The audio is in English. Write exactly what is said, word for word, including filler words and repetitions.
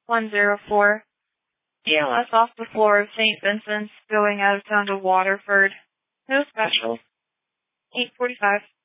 one zero four. D L S off the floor of Saint Vincent's, going out of town to Waterford. No specials. eight forty-five.